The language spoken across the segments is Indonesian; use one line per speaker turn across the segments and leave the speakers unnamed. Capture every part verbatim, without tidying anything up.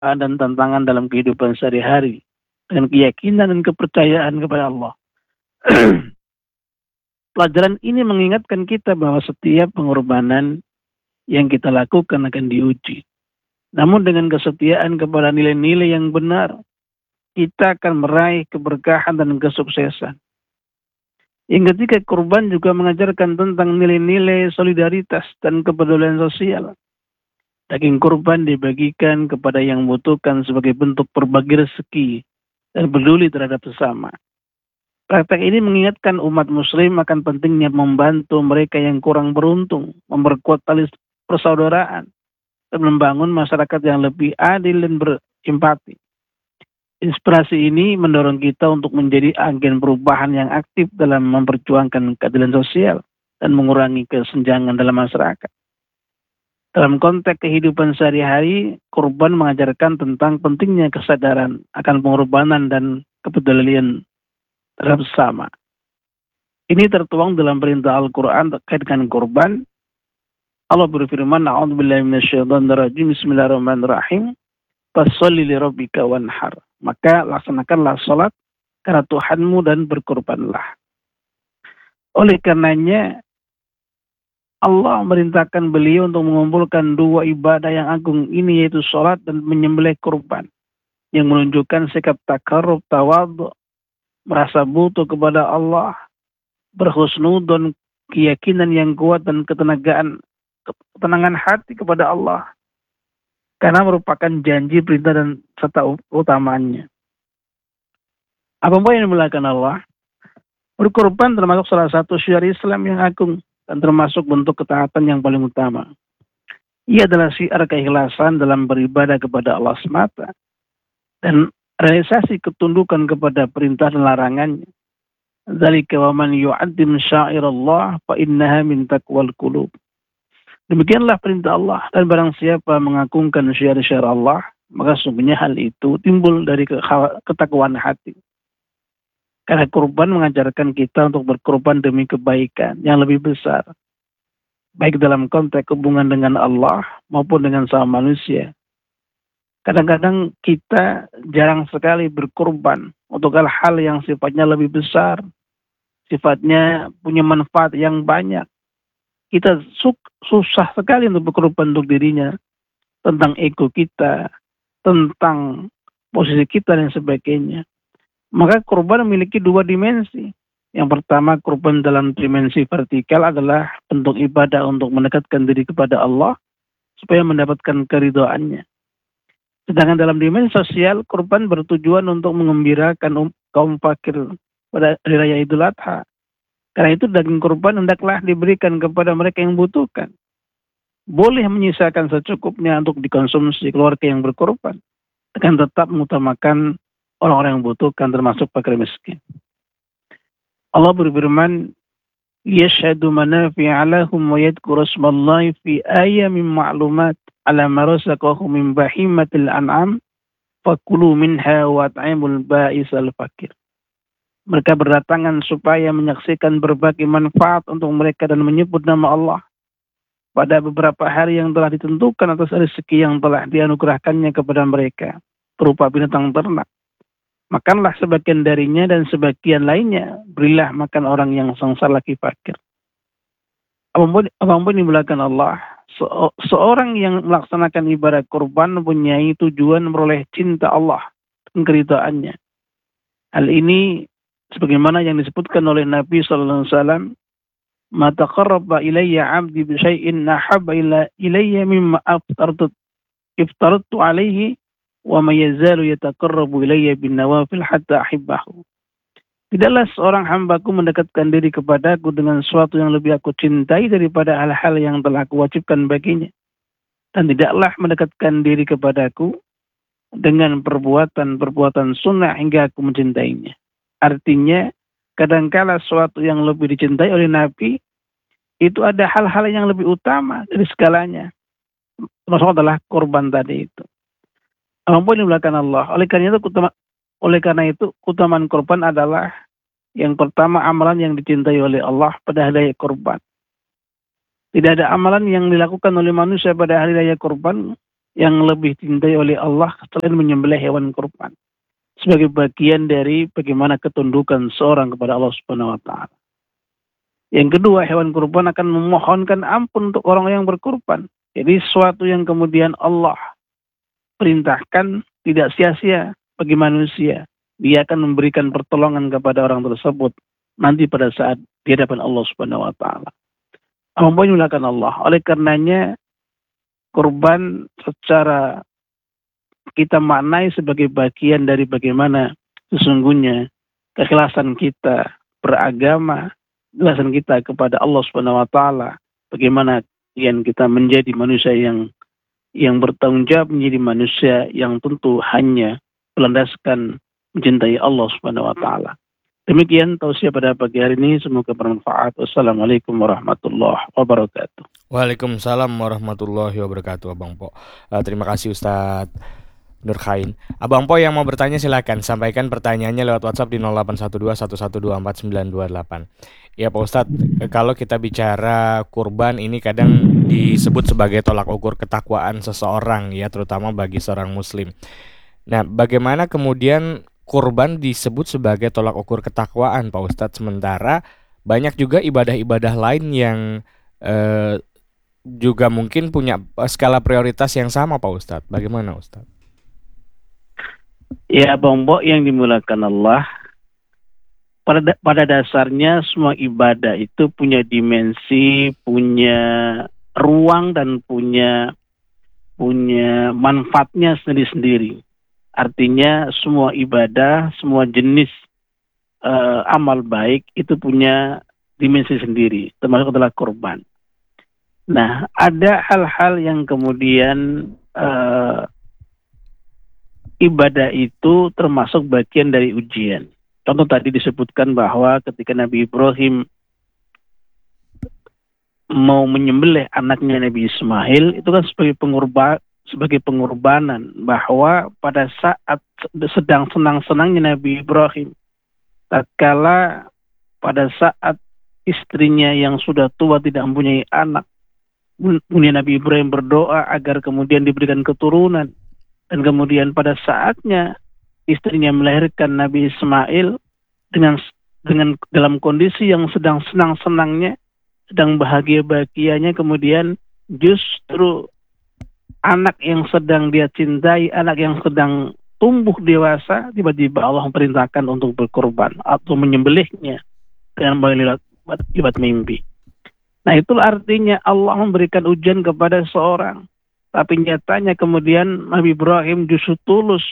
dan tantangan dalam kehidupan sehari-hari dengan keyakinan dan kepercayaan kepada Allah. Pelajaran ini mengingatkan kita bahwa setiap pengorbanan yang kita lakukan akan diuji. Namun dengan kesetiaan kepada nilai-nilai yang benar, kita akan meraih keberkahan dan kesuksesan. Yang ketiga, kurban juga mengajarkan tentang nilai-nilai solidaritas dan kepedulian sosial. Daging kurban dibagikan kepada yang membutuhkan sebagai bentuk berbagi rezeki dan peduli terhadap sesama. Praktek ini mengingatkan umat muslim akan pentingnya membantu mereka yang kurang beruntung, memperkuat tali persaudaraan, dan membangun masyarakat yang lebih adil dan berempati. Inspirasi ini mendorong kita untuk menjadi agen perubahan yang aktif dalam memperjuangkan keadilan sosial dan mengurangi kesenjangan dalam masyarakat. Dalam konteks kehidupan sehari-hari, kurban mengajarkan tentang pentingnya kesadaran akan pengorbanan dan kepedulian terhadap sesama. Ini tertuang dalam perintah Al-Quran terkait dengan kurban. Allah berfirman, "A'udzubillahi minasyaitonirrajim. Bismillahirrahmanirrahim. Fasholli li rabbika wanhar." Maka laksanakanlah salat karena Tuhanmu dan berkorbanlah. Oleh karenanya Allah merintahkan beliau untuk mengumpulkan dua ibadah yang agung ini, yaitu salat dan menyembelih kurban, yang menunjukkan sikap takarrub, tawadhu, merasa butuh kepada Allah, berhusnudon, keyakinan yang kuat dan ketenagaan, ketenangan hati kepada Allah, karena merupakan janji, perintah dan serta utamanya. Apa yang dimulakan Allah? Berkorban termasuk salah satu syiar Islam yang agung dan termasuk bentuk ketaatan yang paling utama. Ia adalah syiar keikhlasan dalam beribadah kepada Allah semata dan realisasi ketundukan kepada perintah dan larangannya. Dzalika wa man yu'azzim sya'irallah fa innaha min taqwal qulub. Demikianlah perintah Allah, dan barang siapa mengagungkan syiar-syiar Allah, maka sungguhnya hal itu timbul dari ketakwaan hati. Karena kurban mengajarkan kita untuk berkorban demi kebaikan yang lebih besar, baik dalam konteks hubungan dengan Allah maupun dengan sama manusia. Kadang-kadang kita jarang sekali berkorban untuk hal-hal yang sifatnya lebih besar, sifatnya punya manfaat yang banyak. Kita susah sekali untuk berkorban untuk dirinya, tentang ego kita, tentang posisi kita dan sebagainya. Maka korban memiliki dua dimensi. Yang pertama, korban dalam dimensi vertikal adalah bentuk ibadah untuk mendekatkan diri kepada Allah supaya mendapatkan keridhaannya. Sedangkan dalam dimensi sosial, korban bertujuan untuk mengembirakan um, kaum fakir pada hari raya Idul Adha. Karena itu daging korban hendaklah diberikan kepada mereka yang membutuhkan. Boleh menyisakan secukupnya untuk dikonsumsi keluarga yang berkorban, dengan tetap mengutamakan orang-orang yang membutuhkan, termasuk fakir miskin. Allah berfirman, "Yashhadu manafi'a lahum wa yadhkuru ismallahi fi ayyamin ma'lumat ala ma razaqahum min bahimatil an'am fakulu minha wa at'imul ba'isal fakir." Mereka berdatangan supaya menyaksikan berbagai manfaat untuk mereka dan menyebut nama Allah pada beberapa hari yang telah ditentukan atas rezeki yang telah dianugerahkannya kepada mereka berupa binatang ternak. Makanlah sebagian darinya dan sebagian lainnya berilah makan orang yang sengsara lagi fakir. Apapun, apapun dimulakan Allah, se seorang yang melaksanakan ibadah kurban mempunyai tujuan memperoleh cinta Allah dan keridhaannya. Hal ini sebagaimana yang disebutkan oleh Nabi sallallahu alaihi wasallam, "Ma taqarraba ilayya 'abdi bi syai'in ahabba ilayya mimma aftartu iftaratu 'alaihi wa may yazalu yataqarrabu ilayya bin nawafil hatta ahibbahu." Tidaklah seorang hambaku mendekatkan diri kepadaku dengan sesuatu yang lebih aku cintai daripada hal-hal yang telah aku wajibkan baginya, dan tidaklah mendekatkan diri kepadaku dengan perbuatan-perbuatan sunnah hingga aku mencintainya. Artinya, kadangkala sesuatu yang lebih dicintai oleh Nabi, itu ada hal-hal yang lebih utama dari segalanya. Termasuk adalah korban tadi itu. Apapun yang dilakukan Allah. Oleh karena itu, utama, oleh karena itu, keutamaan korban adalah yang pertama, amalan yang dicintai oleh Allah pada hari raya korban. Tidak ada amalan yang dilakukan oleh manusia pada hari raya korban yang lebih dicintai oleh Allah selain menyembelih hewan kurban, sebagai bagian dari bagaimana ketundukan seorang kepada Allah Subhanahu wa taala. Yang kedua, hewan kurban akan memohonkan ampun untuk orang yang berkurban. Jadi sesuatu yang kemudian Allah perintahkan tidak sia-sia bagi manusia. Dia akan memberikan pertolongan kepada orang tersebut nanti pada saat di hadapan Allah Subhanahu wa taala. Memuliakan Allah. Oleh karenanya kurban secara kita maknai sebagai bagian dari bagaimana sesungguhnya keikhlasan kita beragama, keikhlasan kita kepada Allah Subhanahu wa taala, bagaimana yang kita menjadi manusia yang yang bertanggung jawab, menjadi manusia yang tentu hanya berlandaskan mencintai Allah Subhanahu wa taala. Demikian tausiah pada pagi hari ini, semoga bermanfaat. Wassalamualaikum warahmatullahi wabarakatuh.
Waalaikumsalam warahmatullahi wabarakatuh, Abang Po. Uh, terima kasih Ustadz Nurkhain. Abang Po yang mau bertanya silakan sampaikan pertanyaannya lewat WhatsApp di nol delapan satu dua satu satu dua empat sembilan dua delapan. Ya Pak Ustadz, kalau kita bicara kurban ini kadang disebut sebagai tolak ukur ketakwaan seseorang ya, terutama bagi seorang muslim. Nah, bagaimana kemudian kurban disebut sebagai tolak ukur ketakwaan Pak Ustadz, sementara banyak juga ibadah-ibadah lain yang eh, juga mungkin punya skala prioritas yang sama Pak Ustadz. Bagaimana Ustadz?
Ya Bang Bo yang dimulakan Allah, pada pada dasarnya semua ibadah itu punya dimensi, punya ruang dan punya punya manfaatnya sendiri-sendiri. Artinya semua ibadah, semua jenis uh, amal baik itu punya dimensi sendiri, termasuk adalah kurban. Nah, ada hal-hal yang kemudian uh, ibadah itu termasuk bagian dari ujian. Contoh tadi disebutkan bahwa ketika Nabi Ibrahim mau menyembelih anaknya Nabi Ismail, itu kan sebagai pengorban, sebagai pengorbanan, bahwa pada saat sedang senang-senangnya Nabi Ibrahim, tatkala pada saat istrinya yang sudah tua tidak mempunyai anak, kemudian Nabi Ibrahim berdoa agar kemudian diberikan keturunan, dan kemudian pada saatnya istrinya melahirkan Nabi Ismail dengan dengan dalam kondisi yang sedang senang-senangnya, sedang bahagia-bahagianya, kemudian justru anak yang sedang dia cintai, anak yang sedang tumbuh dewasa, tiba-tiba Allah memerintahkan untuk berkorban atau menyembelihnya dengan lewat mimpi. Nah, itulah artinya Allah memberikan ujian kepada seorang. Tapi nyatanya kemudian Nabi Ibrahim justru tulus.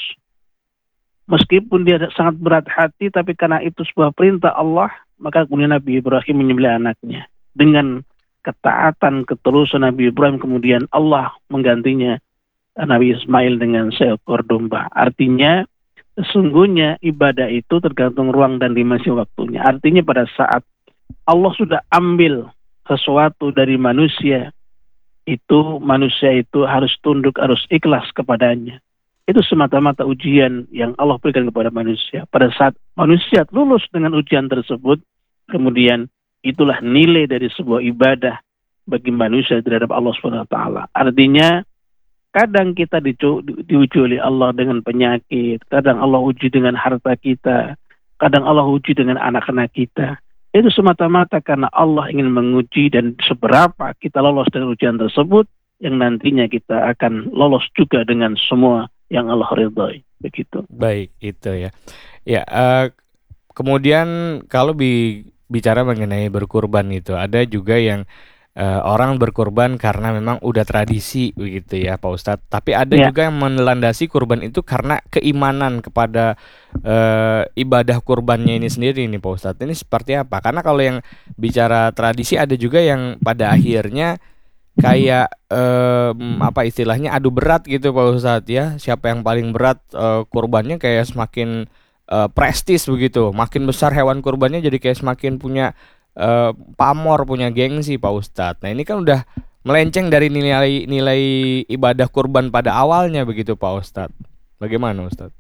Meskipun dia sangat berat hati, tapi karena itu sebuah perintah Allah, maka kemudian Nabi Ibrahim menyembelih anaknya. Dengan ketaatan, ketulusan Nabi Ibrahim, kemudian Allah menggantinya Nabi Ismail dengan seekor domba. Artinya, sesungguhnya ibadah itu tergantung ruang dan dimensi waktunya. Artinya pada saat Allah sudah ambil sesuatu dari manusia, itu manusia itu harus tunduk, harus ikhlas kepadanya. Itu semata-mata ujian yang Allah berikan kepada manusia. Pada saat manusia lulus dengan ujian tersebut, kemudian itulah nilai dari sebuah ibadah bagi manusia terhadap Allah subhanahu wa taala. Artinya, kadang kita dicu- diuji oleh Allah dengan penyakit, kadang Allah uji dengan harta kita, kadang Allah uji dengan anak-anak kita. Itu semata-mata karena Allah ingin menguji dan seberapa kita lolos dengan ujian tersebut, yang nantinya kita akan lolos juga dengan semua yang Allah ridhai. Begitu.
Baik, itu ya. Ya, uh, kemudian kalau bi- bicara mengenai berkurban itu, ada juga yang uh, orang berkurban karena memang udah tradisi begitu ya Pak Ustadz. Tapi ada
Ya.
juga yang melandasi kurban itu karena keimanan kepada uh, ibadah kurbannya ini sendiri nih Pak Ustadz. Ini seperti apa? Karena kalau yang bicara tradisi, ada juga yang pada akhirnya kayak um, apa istilahnya adu berat gitu Pak Ustadz ya. Siapa yang paling berat uh, kurbannya, kayak semakin uh, prestis begitu. Makin besar hewan kurbannya, jadi kayak semakin punya uh, pamor, punya gengsi Pak Ustadz. Nah, ini kan udah melenceng dari nilai-nilai ibadah kurban pada awalnya begitu Pak Ustadz. Bagaimana Ustadz?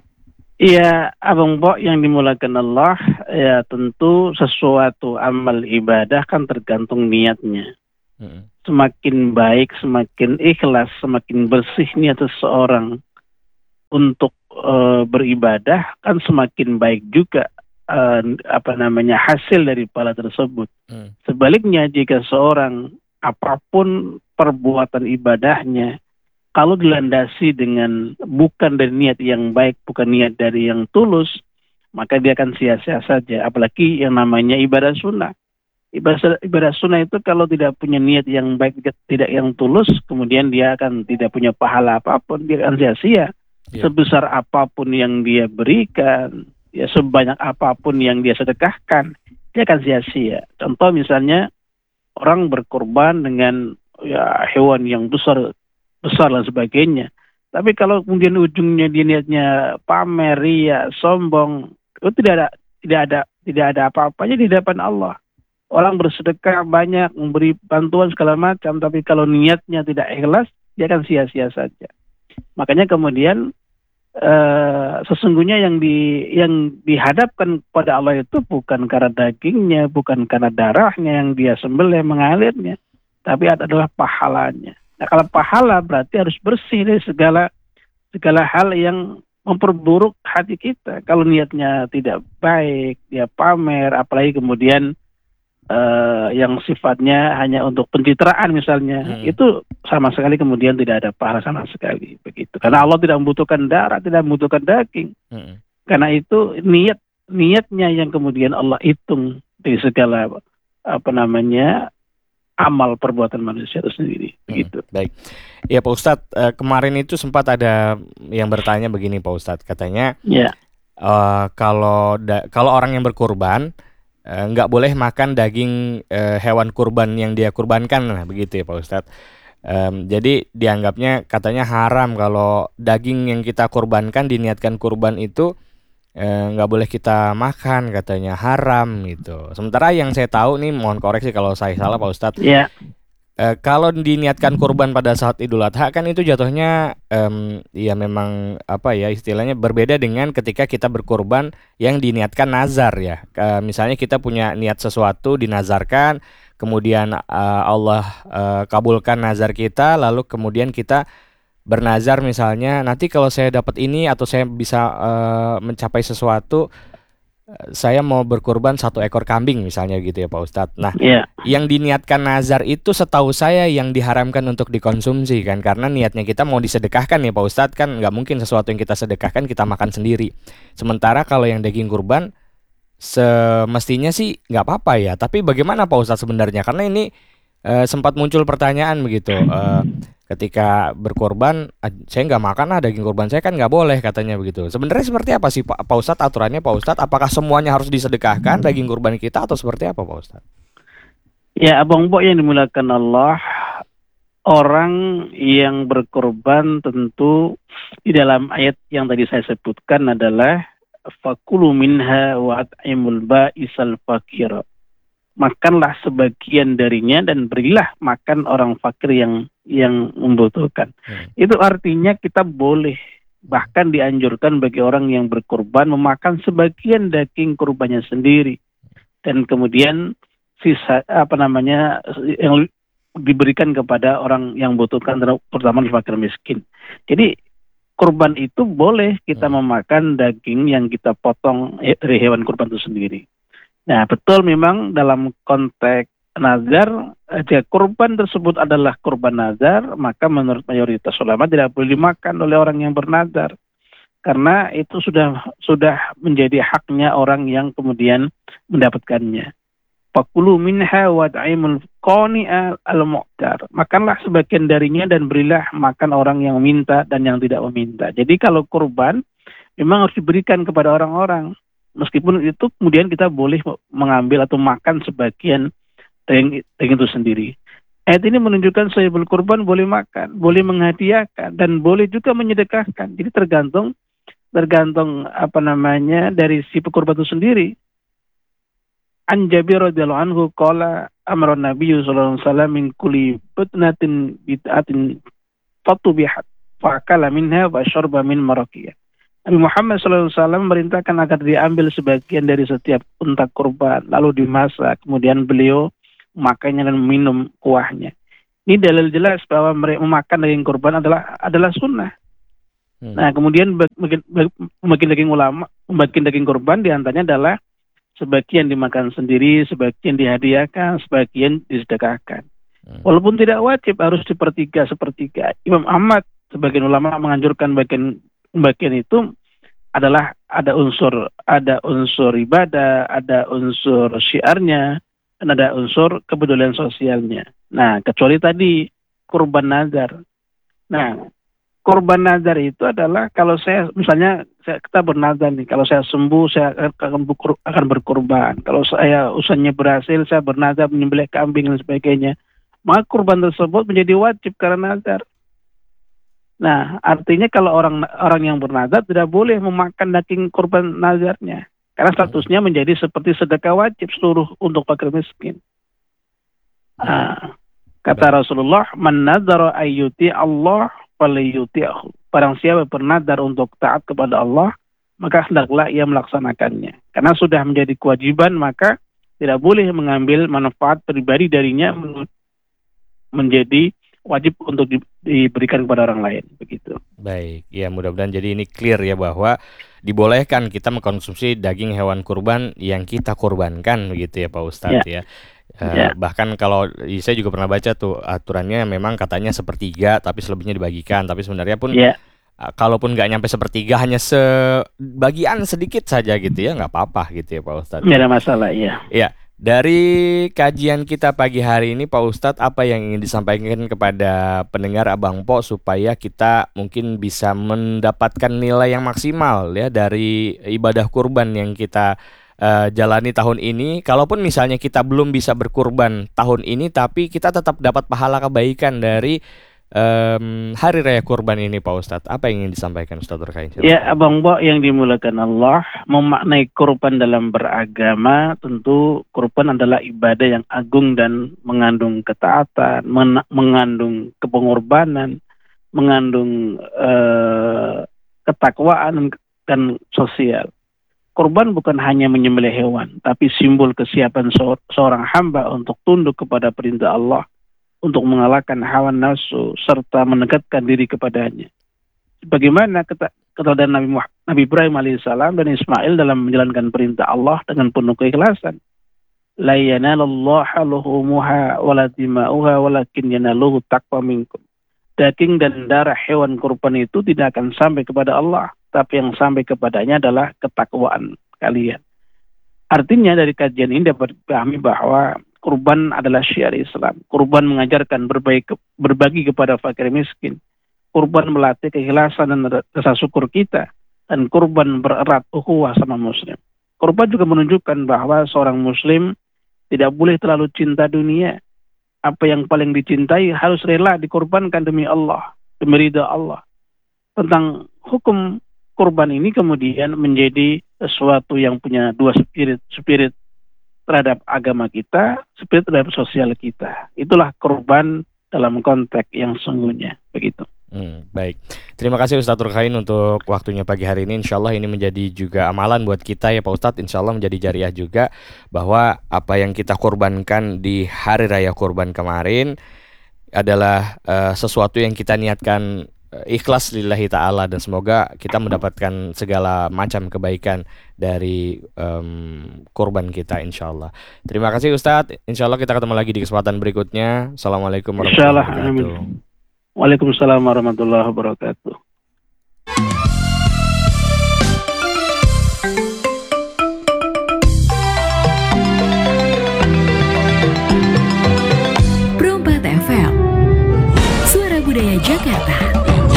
Iya, Abang Bo yang dimulakan Allah, ya tentu sesuatu amal ibadah kan tergantung niatnya.
Mm-mm.
Semakin baik, semakin ikhlas, semakin bersih niat seseorang untuk uh, beribadah, kan semakin baik juga uh, apa namanya hasil dari pahala tersebut.
Mm.
Sebaliknya, jika seorang apapun perbuatan ibadahnya, kalau dilandasi dengan bukan dari niat yang baik, bukan niat dari yang tulus, maka dia akan sia-sia saja. Apalagi yang namanya ibadah sunnah. Ibadah, ibadah sunnah itu kalau tidak punya niat yang baik, tidak yang tulus, kemudian dia akan tidak punya pahala apapun, dia akan sia-sia.
Yeah.
Sebesar apapun yang dia berikan, ya sebanyak apapun yang dia sedekahkan, dia akan sia-sia. Contoh misalnya orang berkorban dengan ya hewan yang besar, besar dan sebagainya. Tapi kalau kemudian ujungnya dia niatnya pamer, ria, sombong, itu tidak ada, tidak ada, tidak ada apa-apanya di hadapan Allah. Orang bersedekah banyak, memberi bantuan segala macam, tapi kalau niatnya tidak ikhlas, dia akan sia-sia saja. Makanya kemudian uh, sesungguhnya yang di yang dihadapkan pada Allah itu bukan karena dagingnya, bukan karena darahnya yang dia sembelih mengalirnya, tapi adalah pahalanya. Nah, kalau pahala berarti harus bersih dari segala segala hal yang memperburuk hati kita. Kalau niatnya tidak baik, dia pamer, apalagi kemudian Uh, yang sifatnya hanya untuk pencitraan misalnya, hmm. itu sama sekali kemudian tidak ada pahala sama sekali begitu. Karena Allah tidak membutuhkan darah, tidak membutuhkan daging. Hmm. Karena itu niat niatnya yang kemudian Allah hitung dari segala apa namanya amal perbuatan manusia itu sendiri. Hmm. Begitu.
Baik. Ya Pak Ustadz, uh, kemarin itu sempat ada yang bertanya begini Pak Ustadz, katanya
ya.
uh, kalau da- kalau orang yang berkurban nggak uh, boleh makan daging uh, hewan kurban yang dia kurbankan, nah, begitu ya Pak Ustadz. Um, jadi dianggapnya katanya haram kalau daging yang kita kurbankan, diniatkan kurban itu nggak uh, boleh kita makan, katanya haram gitu. Sementara yang saya tahu nih, mohon koreksi kalau saya salah Pak Ustadz.
Yeah.
Uh, kalau diniatkan kurban pada saat Idul Adha kan itu jatuhnya um, ya memang apa ya istilahnya berbeda dengan ketika kita berkurban yang diniatkan nazar ya. Uh, misalnya kita punya niat sesuatu dinazarkan, kemudian uh, Allah uh, kabulkan nazar kita, lalu kemudian kita bernazar misalnya nanti kalau saya dapat ini atau saya bisa uh, mencapai sesuatu, saya mau berkurban satu ekor kambing misalnya gitu ya Pak Ustadz. Nah, yeah. yang diniatkan nazar itu setahu saya yang diharamkan untuk dikonsumsi kan, karena niatnya kita mau disedekahkan ya Pak Ustadz, kan nggak mungkin sesuatu yang kita sedekahkan kita makan sendiri. Sementara kalau yang daging kurban semestinya sih nggak apa-apa ya. Tapi bagaimana Pak Ustadz sebenarnya? Karena ini uh, sempat muncul pertanyaan begitu. Uh, Ketika berkorban, saya nggak makan ah daging kurban saya kan nggak boleh katanya begitu. Sebenarnya seperti apa sih Pak, Pak Ustadz aturannya Pak Ustadz? Apakah semuanya harus disedekahkan daging kurban kita atau seperti apa Pak Ustadz?
Ya Abang Bo yang dimuliakan Allah, orang yang berkorban tentu di dalam ayat yang tadi saya sebutkan adalah fakulu minha wa at'imul ba'isal fakir. Makanlah sebagian darinya dan berilah makan orang fakir yang yang membutuhkan. Hmm. Itu artinya kita boleh, bahkan dianjurkan bagi orang yang berkorban memakan sebagian daging kurbannya sendiri dan kemudian sisa apa namanya yang diberikan kepada orang yang membutuhkan, terutama fakir miskin. Jadi kurban itu boleh kita hmm. memakan daging yang kita potong dari hewan kurban itu sendiri. Nah, betul memang dalam konteks nazar, jika kurban tersebut adalah kurban nazar, maka menurut mayoritas ulama tidak boleh dimakan oleh orang yang bernazar. Karena itu sudah sudah menjadi haknya orang yang kemudian mendapatkannya. Fakulu minha wad'imul qani'a al-mu'tar. Makanlah sebagian darinya dan berilah makan orang yang meminta dan yang tidak meminta. Jadi kalau kurban memang harus diberikan kepada orang-orang. Meskipun itu kemudian kita boleh mengambil atau makan sebagian daging, daging itu sendiri. Ayat ini menunjukkan sahibul kurban boleh makan, boleh menghadiahkan, dan boleh juga menyedekahkan. Jadi tergantung tergantung apa namanya dari si pekurban itu sendiri. An Jabir radhiyallahu anhu qala amara Nabi sallallahu alaihi wasallam min kulli butnatin bid'atin fatubihat fa akala minha wa syarba min maraqiyah. Nabi Muhammad shallallahu alaihi wasallam memerintahkan agar diambil sebagian dari setiap unta kurban, lalu dimasak, kemudian beliau memakainya dan minum kuahnya. Ini dalil jelas bahwa mereka memakan daging kurban adalah adalah sunnah. Hmm. Nah, kemudian bagian, bagian daging ulama, bagian daging kurban diantaranya adalah sebagian dimakan sendiri, sebagian dihadiahkan, sebagian disedekahkan. Hmm. Walaupun tidak wajib harus sepertiga sepertiga. Imam Ahmad sebagian ulama menganjurkan bagian bagian itu adalah ada unsur ada unsur ibadah, ada unsur syiarnya, dan ada unsur kepedulian sosialnya. Nah, kecuali tadi kurban nazar. Nah, kurban nazar itu adalah kalau saya misalnya saya, kita bernazar nih, kalau saya sembuh saya akan berkur, akan berkurban. Kalau saya usahanya berhasil saya bernazar menyembelih kambing dan sebagainya. Maka kurban tersebut menjadi wajib karena nazar. Nah, artinya kalau orang orang yang bernazar tidak boleh memakan daging kurban nazarnya. Karena statusnya menjadi seperti sedekah wajib seluruh untuk fakir miskin. Nah, kata Rasulullah, "Man nadzara ayyuti Allah falyuti'hu." Barang siapa bernazar untuk taat kepada Allah, maka hendaklah ia melaksanakannya. Karena sudah menjadi kewajiban, maka tidak boleh mengambil manfaat pribadi darinya menjadi wajib untuk di, diberikan kepada orang lain, begitu.
Baik, ya mudah-mudahan jadi ini clear ya bahwa dibolehkan kita mengkonsumsi daging hewan kurban yang kita kurbankan, begitu ya Pak Ustadz ya. ya. Uh, ya. Bahkan kalau saya juga pernah baca tuh aturannya memang katanya sepertiga, tapi selebihnya dibagikan. Tapi sebenarnya pun ya. uh, kalaupun nggak nyampe sepertiga, hanya sebagian sedikit saja gitu ya, nggak apa-apa gitu ya Pak Ustadz.
Nggak ada masalah ya.
Ya. Dari kajian kita pagi hari ini Pak Ustadz, apa yang ingin disampaikan kepada pendengar Abang Po supaya kita mungkin bisa mendapatkan nilai yang maksimal ya dari ibadah kurban yang kita uh, jalani tahun ini. Kalaupun misalnya kita belum bisa berkurban tahun ini, tapi kita tetap dapat pahala kebaikan dari um, hari raya kurban ini Pak Ustadz. Apa yang ingin disampaikan Ustadz terkait?
Ya Abang Po yang dimulakan Allah, memaknai kurban dalam beragama, tentu kurban adalah ibadah yang agung dan mengandung ketaatan, men- mengandung kepengorbanan, mengandung uh, ketakwaan dan sosial. Kurban bukan hanya menyembelih hewan, tapi simbol kesiapan se- seorang hamba untuk tunduk kepada perintah Allah, untuk mengalahkan hawa nafsu serta mendekatkan diri kepadanya. Bagaimana keteladanan Nabi Muhammad, Nabi Ibrahim alaihissalam dan Ismail dalam menjalankan perintah Allah dengan penuh keikhlasan. La yanalallaha luhumuha wala dima'uha walakin yanaluhu taqwa minkum. Daging dan darah hewan kurban itu tidak akan sampai kepada Allah, tapi yang sampai kepadanya adalah ketakwaan kalian. Artinya dari kajian ini dapat dipahami bahwa kurban adalah syiar Islam. Kurban mengajarkan berbagi, berbagi kepada fakir miskin. Kurban melatih keikhlasan dan rasa syukur kita. Dan kurban bererat ukhuwah sama muslim. Kurban juga menunjukkan bahwa seorang muslim tidak boleh terlalu cinta dunia. Apa yang paling dicintai harus rela dikorbankan demi Allah, demi ridha Allah. Tentang hukum kurban ini kemudian menjadi sesuatu yang punya dua spirit, spirit terhadap agama kita, spirit terhadap sosial kita. Itulah kurban dalam konteks yang sungguhnya, begitu.
Hmm, baik, terima kasih Ustadz Nurkhain untuk waktunya pagi hari ini. Insya Allah ini menjadi juga amalan buat kita ya Pak Ustadz. Insya Allah menjadi jariah juga bahwa apa yang kita korbankan di hari raya kurban kemarin adalah uh, sesuatu yang kita niatkan uh, ikhlas lillahi ta'ala, dan semoga kita mendapatkan segala macam kebaikan dari um, kurban kita insya Allah. Terima kasih Ustadz. Insya Allah kita ketemu lagi di kesempatan berikutnya. Assalamualaikum warahmatullahi wabarakatuh.
Waalaikumsalam warahmatullahi wabarakatuh.
Pro empat F M, Suara Budaya Jakarta.